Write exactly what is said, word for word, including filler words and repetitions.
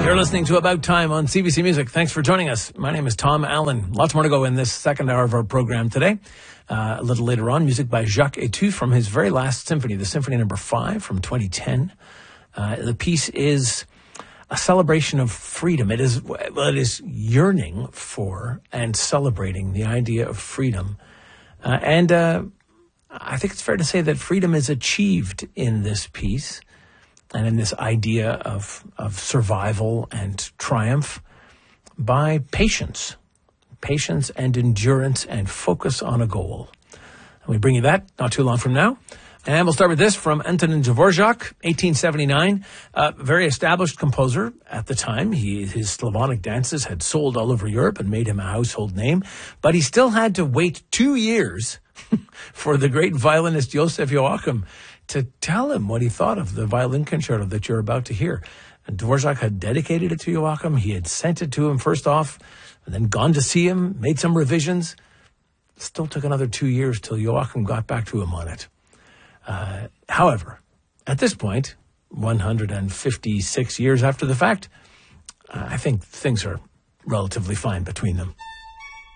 You're listening to About Time on C B C Music. Thanks for joining us. My name is Tom Allen. Lots more to go in this second hour of our program today. Uh, a little later on, music by Jacques Etu from his very last symphony, the Symphony Number Five from twenty ten. Uh, the piece is a celebration of freedom. It is, well, it is yearning for and celebrating the idea of freedom. Uh, and uh, I think it's fair to say that freedom is achieved in this piece and in this idea of, of survival and triumph by patience, patience and endurance and focus on a goal. And we bring you that not too long from now. And we'll start with this from Antonin Dvorak, eighteen seventy-nine, a very established composer at the time. He, his Slavonic dances had sold all over Europe and made him a household name, but he still had to wait two years for the great violinist Joseph Joachim to tell him what he thought of the violin concerto that you're about to hear. And Dvorak had dedicated it to Joachim. He had sent it to him first off, and then gone to see him, made some revisions. Still took another two years till Joachim got back to him on it. Uh, however, at this point, one hundred fifty-six years after the fact, uh, I think things are relatively fine between them.